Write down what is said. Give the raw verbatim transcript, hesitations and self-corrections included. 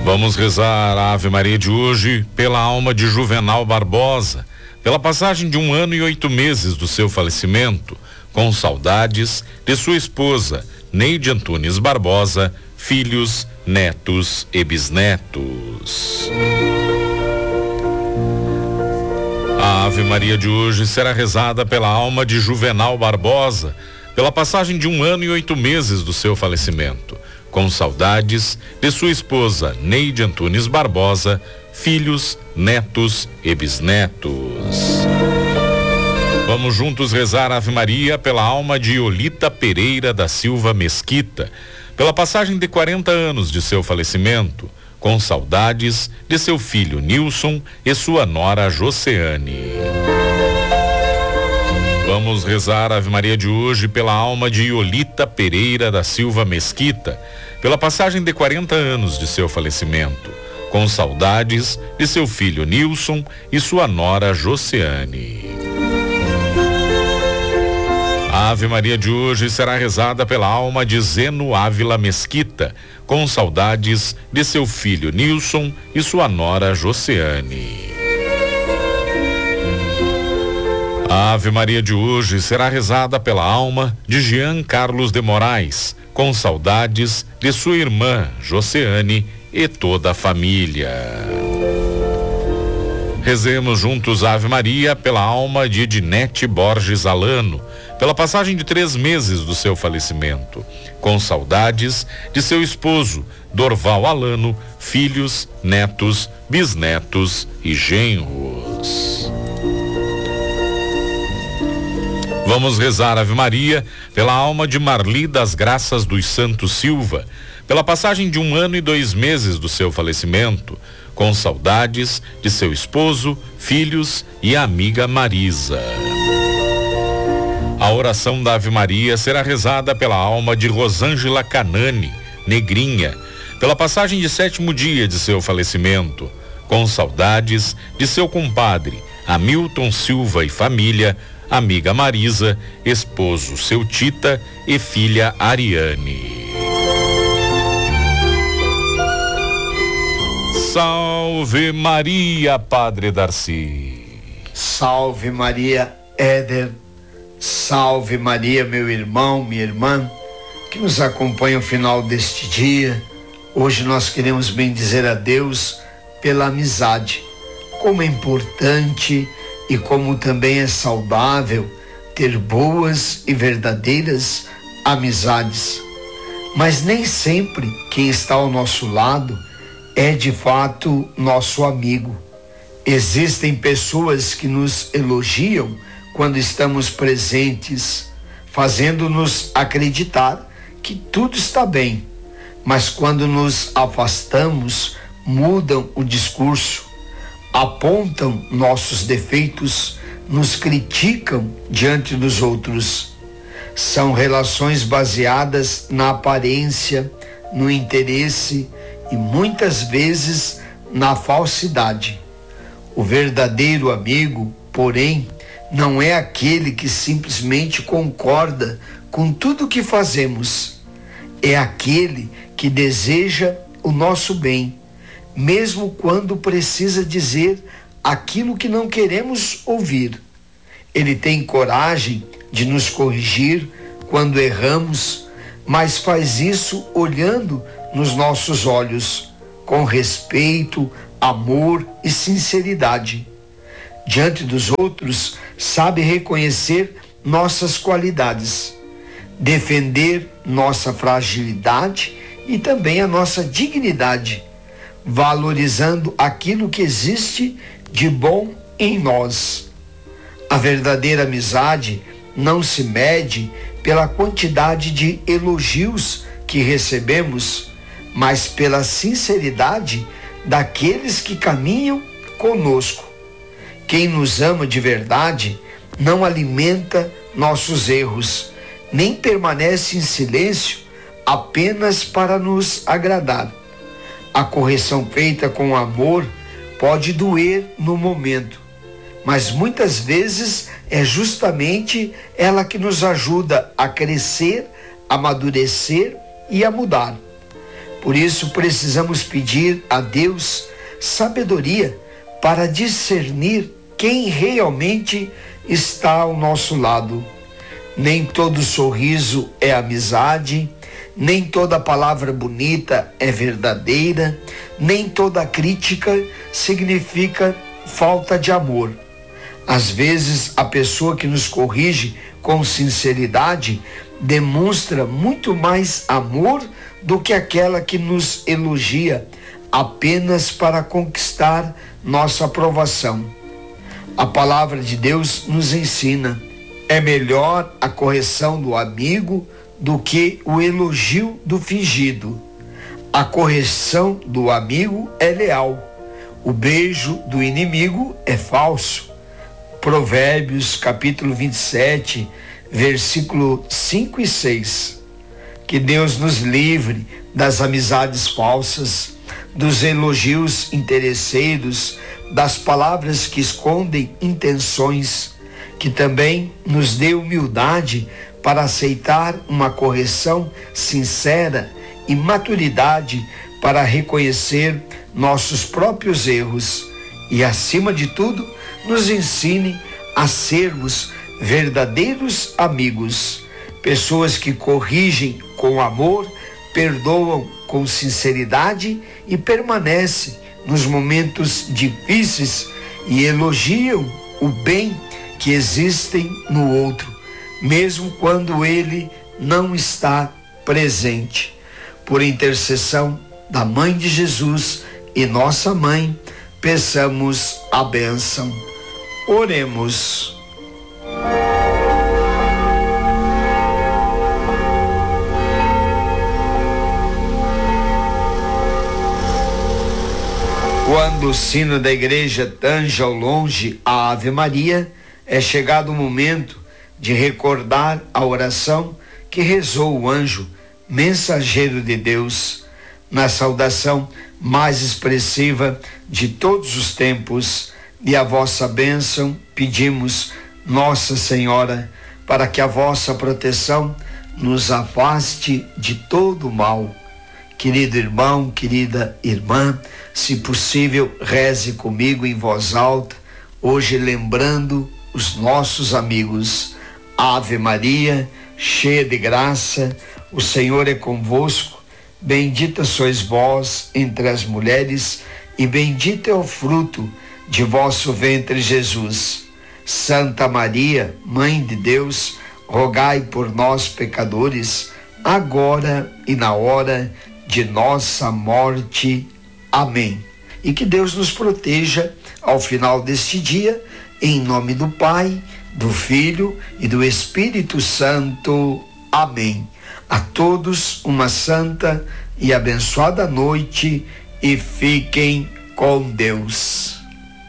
Vamos rezar a Ave Maria de hoje pela alma de Juvenal Barbosa, pela passagem de um ano e oito meses do seu falecimento, com saudades de sua esposa, Neide Antunes Barbosa, filhos, netos e bisnetos. A Ave Maria de hoje será rezada pela alma de Juvenal Barbosa, pela passagem de um ano e oito meses do seu falecimento, com saudades de sua esposa, Neide Antunes Barbosa, filhos, netos e bisnetos. Vamos juntos rezar a Ave Maria pela alma de Iolita Pereira da Silva Mesquita, pela passagem de quarenta anos de seu falecimento, com saudades de seu filho Nilson e sua nora Joceane. Vamos rezar a Ave Maria de hoje pela alma de Iolita Pereira da Silva Mesquita, pela passagem de quarenta anos de seu falecimento, com saudades de seu filho Nilson e sua nora Joceane. A Ave Maria de hoje será rezada pela alma de Zeno Ávila Mesquita, com saudades de seu filho Nilson e sua nora Joceane. A Ave Maria de hoje será rezada pela alma de Jean Carlos de Moraes, com saudades de sua irmã Joceane e toda a família. Rezemos juntos a Ave Maria pela alma de Edinete Borges Alano, pela passagem de três meses do seu falecimento, com saudades de seu esposo, Dorval Alano, filhos, netos, bisnetos e genros. Vamos rezar a Ave Maria pela alma de Marli das Graças dos Santos Silva, pela passagem de um ano e dois meses do seu falecimento, com saudades de seu esposo, filhos e amiga Marisa. A oração da Ave Maria será rezada pela alma de Rosângela Canani, Negrinha, pela passagem de sétimo dia de seu falecimento, com saudades de seu compadre, Hamilton Silva e família, amiga Marisa, esposo seu Tita e filha Ariane. Salve Maria, Padre Darcy. Salve Maria, Éder. Salve Maria, meu irmão, minha irmã, que nos acompanha ao final deste dia. Hoje nós queremos bendizer a Deus pela amizade. Como é importante e como também é saudável ter boas e verdadeiras amizades. Mas nem sempre quem está ao nosso lado é de fato nosso amigo. Existem pessoas que nos elogiam quando estamos presentes, fazendo-nos acreditar que tudo está bem, mas quando nos afastamos, mudam o discurso, apontam nossos defeitos, nos criticam diante dos outros. São relações baseadas na aparência, no interesse e muitas vezes na falsidade. O verdadeiro amigo, porém, não é aquele que simplesmente concorda com tudo que fazemos. É aquele que deseja o nosso bem, mesmo quando precisa dizer aquilo que não queremos ouvir. Ele tem coragem de nos corrigir quando erramos, mas faz isso olhando nos nossos olhos, com respeito, amor e sinceridade. Diante dos outros, sabe reconhecer nossas qualidades, defender nossa fragilidade e também a nossa dignidade, valorizando aquilo que existe de bom em nós. A verdadeira amizade não se mede pela quantidade de elogios que recebemos, mas pela sinceridade daqueles que caminham conosco. Quem nos ama de verdade não alimenta nossos erros, nem permanece em silêncio apenas para nos agradar. A correção feita com amor pode doer no momento, mas muitas vezes é justamente ela que nos ajuda a crescer, a amadurecer e a mudar. Por isso precisamos pedir a Deus sabedoria para discernir quem realmente está ao nosso lado. Nem todo sorriso é amizade, nem toda palavra bonita é verdadeira, nem toda crítica significa falta de amor. Às vezes, a pessoa que nos corrige com sinceridade demonstra muito mais amor do que aquela que nos elogia apenas para conquistar nossa aprovação. A palavra de Deus nos ensina: é melhor a correção do amigo do que o elogio do fingido. A correção do amigo é leal, o beijo do inimigo é falso. Provérbios capítulo vinte e sete, versículo cinco e seis. Que Deus nos livre das amizades falsas, dos elogios interesseiros, das palavras que escondem intenções. Que também nos dê humildade para aceitar uma correção sincera e maturidade para reconhecer nossos próprios erros. E, acima de tudo, nos ensine a sermos verdadeiros amigos, pessoas que corrigem com amor, perdoam com sinceridade e permanecem nos momentos difíceis e elogiam o bem que existem no outro, mesmo quando ele não está presente. Por intercessão da Mãe de Jesus e nossa Mãe, peçamos a bênção. Oremos. Quando o sino da igreja tange ao longe a Ave Maria, é chegado o momento de recordar a oração que rezou o anjo, mensageiro de Deus, na saudação mais expressiva de todos os tempos. E a vossa bênção pedimos, Nossa Senhora, para que a vossa proteção nos afaste de todo o mal. Querido irmão, querida irmã, se possível, reze comigo em voz alta, hoje lembrando os nossos amigos. Ave Maria, cheia de graça, o Senhor é convosco. Bendita sois vós entre as mulheres, e bendito é o fruto de vosso ventre, Jesus. Santa Maria, Mãe de Deus, rogai por nós, pecadores, agora e na hora de nossa morte. Amém. E que Deus nos proteja ao final deste dia, em nome do Pai, do Filho e do Espírito Santo. Amém. A todos uma santa e abençoada noite, e fiquem com Deus.